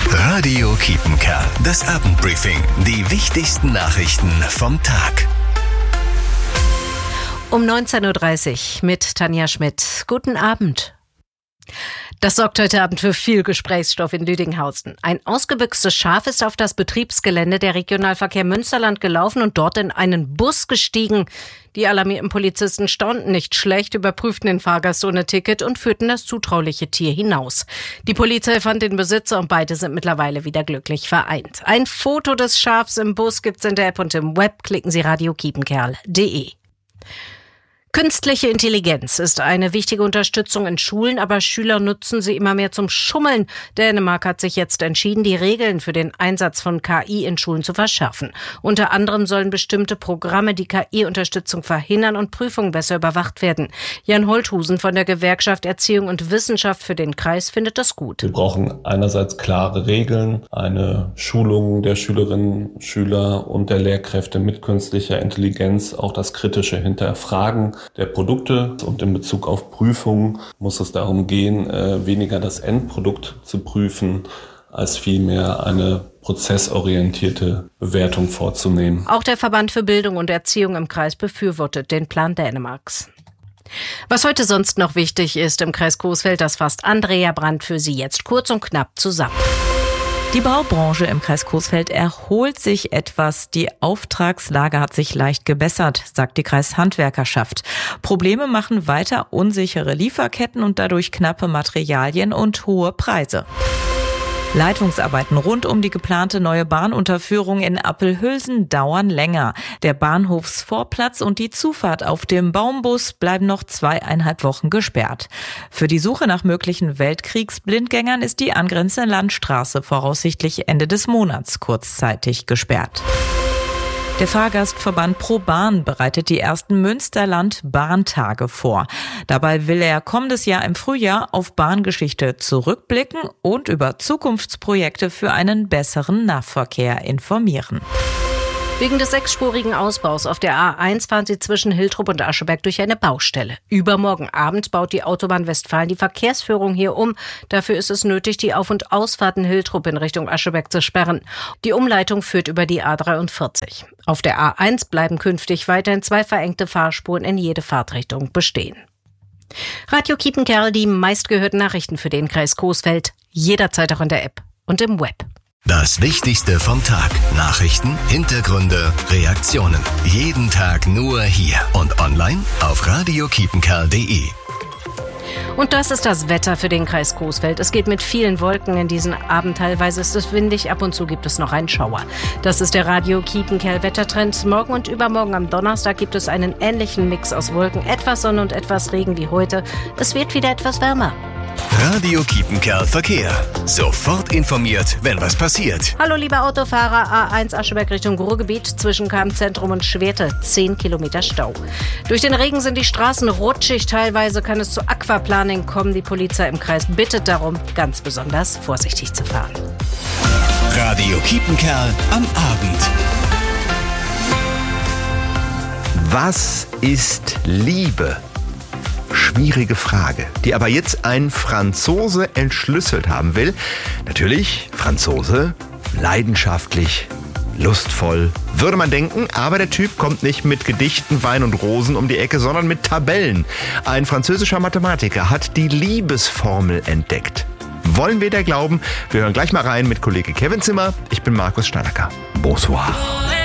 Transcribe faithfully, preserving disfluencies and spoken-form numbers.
Radio Kiepenkerl, das Abendbriefing. Die wichtigsten Nachrichten vom Tag. Um neunzehn Uhr dreißig mit Tanja Schmidt. Guten Abend. Das sorgt heute Abend für viel Gesprächsstoff in Lüdinghausen. Ein ausgebüchstes Schaf ist auf das Betriebsgelände der Regionalverkehr Münsterland gelaufen und dort in einen Bus gestiegen. Die alarmierten Polizisten staunten nicht schlecht, überprüften den Fahrgast ohne Ticket und führten das zutrauliche Tier hinaus. Die Polizei fand den Besitzer und beide sind mittlerweile wieder glücklich vereint. Ein Foto des Schafs im Bus gibt's in der App und im Web. Klicken Sie radio kiepenkerl punkt de. Künstliche Intelligenz ist eine wichtige Unterstützung in Schulen, aber Schüler nutzen sie immer mehr zum Schummeln. Dänemark hat sich jetzt entschieden, die Regeln für den Einsatz von K I in Schulen zu verschärfen. Unter anderem sollen bestimmte Programme die K I-Unterstützung verhindern und Prüfungen besser überwacht werden. Jan Holthusen von der Gewerkschaft Erziehung und Wissenschaft für den Kreis findet das gut. Wir brauchen einerseits klare Regeln, eine Schulung der Schülerinnen, Schüler und der Lehrkräfte mit künstlicher Intelligenz, auch das kritische Hinterfragen der Produkte, und in Bezug auf Prüfungen muss es darum gehen, weniger das Endprodukt zu prüfen, als vielmehr eine prozessorientierte Bewertung vorzunehmen. Auch der Verband für Bildung und Erziehung im Kreis befürwortet den Plan Dänemarks. Was heute sonst noch wichtig ist im Kreis Coesfeld, das fasst Andrea Brandt für Sie jetzt kurz und knapp zusammen. Die Baubranche im Kreis Coesfeld erholt sich etwas. Die Auftragslage hat sich leicht gebessert, sagt die Kreishandwerkerschaft. Probleme machen weiter unsichere Lieferketten und dadurch knappe Materialien und hohe Preise. Leitungsarbeiten rund um die geplante neue Bahnunterführung in Appelhülsen dauern länger. Der Bahnhofsvorplatz und die Zufahrt auf dem Baumbus bleiben noch zweieinhalb Wochen gesperrt. Für die Suche nach möglichen Weltkriegsblindgängern ist die angrenzende Landstraße voraussichtlich Ende des Monats kurzzeitig gesperrt. Der Fahrgastverband ProBahn bereitet die ersten Münsterland-Bahntage vor. Dabei will er kommendes Jahr im Frühjahr auf Bahngeschichte zurückblicken und über Zukunftsprojekte für einen besseren Nahverkehr informieren. Wegen des sechsspurigen Ausbaus auf der A eins fahren sie zwischen Hiltrup und Ascheberg durch eine Baustelle. Übermorgen Abend baut die Autobahn Westfalen die Verkehrsführung hier um. Dafür ist es nötig, die Auf- und Ausfahrten Hiltrup in Richtung Ascheberg zu sperren. Die Umleitung führt über die A dreiundvierzig. Auf der A eins bleiben künftig weiterhin zwei verengte Fahrspuren in jede Fahrtrichtung bestehen. Radio Kiepenkerl, die meistgehörten Nachrichten für den Kreis Coesfeld. Jederzeit auch in der App und im Web. Das Wichtigste vom Tag. Nachrichten, Hintergründe, Reaktionen. Jeden Tag nur hier und online auf radio kiepenkerl punkt de. Und das ist das Wetter für den Kreis Coesfeld. Es geht mit vielen Wolken in diesen Abend. Teilweise ist es windig, ab und zu gibt es noch einen Schauer. Das ist der Radio Kiepenkerl Wettertrend. Morgen und übermorgen am Donnerstag gibt es einen ähnlichen Mix aus Wolken, etwas Sonne und etwas Regen wie heute. Es wird wieder etwas wärmer. Radio Kiepenkerl Verkehr. Sofort informiert, wenn was passiert. Hallo liebe Autofahrer, A eins Ascheberg Richtung Ruhrgebiet, zwischen Kampzentrum und Schwerte, zehn Kilometer Stau. Durch den Regen sind die Straßen rutschig, teilweise kann es zu Aquaplaning kommen. Die Polizei im Kreis bittet darum, ganz besonders vorsichtig zu fahren. Radio Kiepenkerl am Abend. Was ist Liebe? Schwierige Frage, die aber jetzt ein Franzose entschlüsselt haben will. Natürlich, Franzose, leidenschaftlich, lustvoll, würde man denken, aber der Typ kommt nicht mit Gedichten, Wein und Rosen um die Ecke, sondern mit Tabellen. Ein französischer Mathematiker hat die Liebesformel entdeckt. Wollen wir da glauben? Wir hören gleich mal rein mit Kollege Kevin Zimmer. Ich bin Markus Steinacker. Bonsoir.